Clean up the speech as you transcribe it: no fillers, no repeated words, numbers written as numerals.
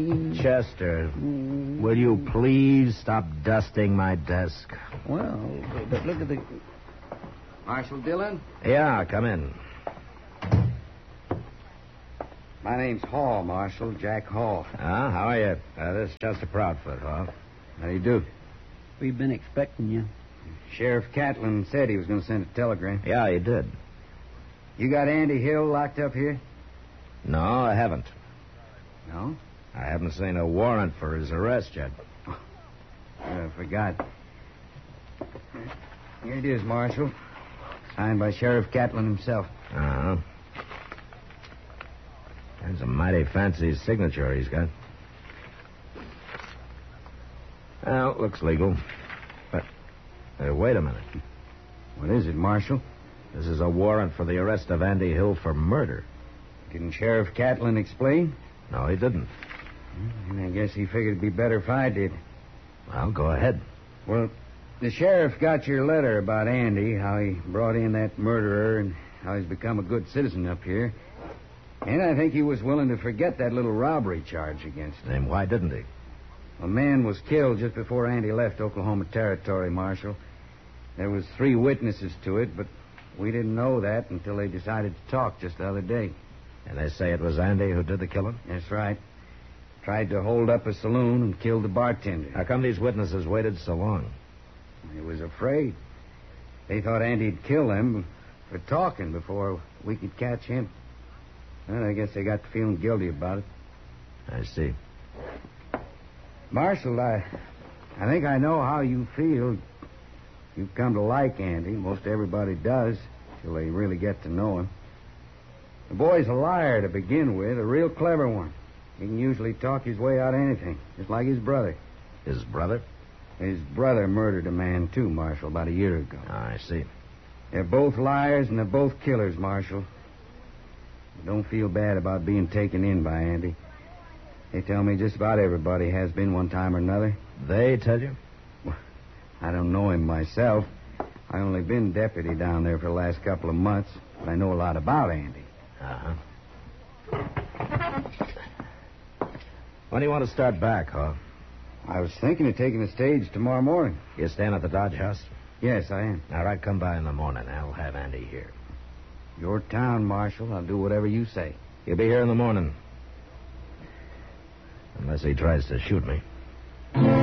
Chester, will you please stop dusting my desk? Well, but look at the... Marshal Dillon? Yeah, come in. My name's Hall, Marshal. Jack Hall. How are you? This is Chester Proudfoot, Hall. How do you do? We've been expecting you. Sheriff Catlin said he was going to send a telegram. Yeah, he did. You got Andy Hill locked up here? No, I haven't. No? I haven't seen a warrant for his arrest yet. I forgot. Here it is, Marshal. Signed by Sheriff Catlin himself. Uh-huh. That's a mighty fancy signature he's got. Well, looks legal. But, wait a minute. What is it, Marshal? This is a warrant for the arrest of Andy Hill for murder. Didn't Sheriff Catlin explain? No, he didn't. And I guess he figured it'd be better if I did. Well, go ahead. Well, the sheriff got your letter about Andy, how he brought in that murderer and how he's become a good citizen up here. And I think he was willing to forget that little robbery charge against him. And why didn't he? A man was killed just before Andy left Oklahoma Territory, Marshal. There was 3 witnesses to it, but we didn't know that until they decided to talk just the other day. And they say it was Andy who did the killing? That's right. Tried to hold up a saloon and killed the bartender. How come these witnesses waited so long? They was afraid. They thought Andy'd kill them for talking before we could catch him. Well, I guess they got to feeling guilty about it. I see. Marshal, I think I know how you feel. You've come to like Andy. Most everybody does, till they really get to know him. The boy's a liar to begin with, a real clever one. He can usually talk his way out of anything, just like his brother. His brother? His brother murdered a man, too, Marshal, about a year ago. I see. They're both liars and they're both killers, Marshal. Don't feel bad about being taken in by Andy. They tell me just about everybody has been one time or another. They tell you? I don't know him myself. I only been deputy down there for the last couple of months, but I know a lot about Andy. Uh-huh. When do you want to start back, huh? I was thinking of taking the stage tomorrow morning. You staying at the Dodge House? Yes, I am. All right, come by in the morning. I'll have Andy here. Your town, Marshal. I'll do whatever you say. He'll be here in the morning. Unless he tries to shoot me.